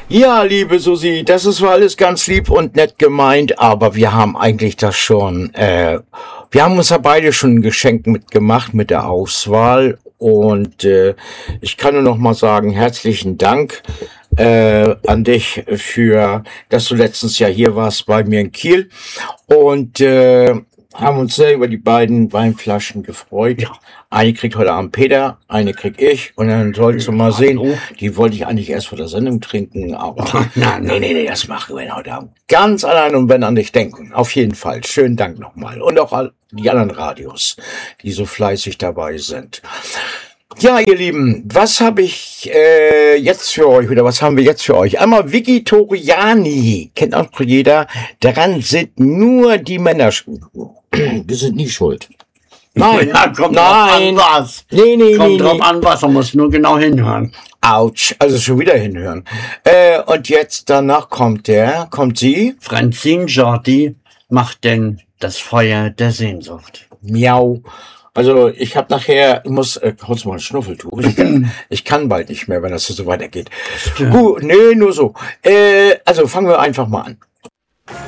Ja, liebe Susi, das ist zwar alles ganz lieb und nett gemeint, aber wir haben eigentlich das schon, wir haben uns ja beide schon ein Geschenk mitgemacht mit der Auswahl und ich kann nur noch mal sagen, herzlichen Dank an dich für, dass du letztens ja hier warst bei mir in Kiel und haben uns sehr über die beiden Weinflaschen gefreut. Ja. Eine kriegt heute Abend Peter, eine krieg ich und dann sollst du mal sehen, Hallo. die wollte ich eigentlich erst vor der Sendung trinken, aber Nein, nein. nee, das machen wir heute Abend ganz allein und wenn an dich denken. Auf jeden Fall, schönen Dank nochmal und auch die anderen Radios, die so fleißig dabei sind. Ja, ihr Lieben, was habe ich jetzt für euch oder was haben wir jetzt für euch? Einmal Vigitoriani, kennt auch jeder. Daran sind nur die Männer schuld. Wir sind nie schuld. Nein, Ja, kommt nein, drauf an was. nee. Kommt drauf an was, man muss nur genau hinhören. Autsch, also schon wieder hinhören. Und jetzt danach kommt sie. Francine Jordi macht denn das Feuer der Sehnsucht. Miau. Also ich habe nachher, ich muss kurz mal ein Schnuffeltuch. Ich kann bald nicht mehr, wenn das so weitergeht. Stimmt. Gut, nee, nur so. Also fangen wir einfach mal an.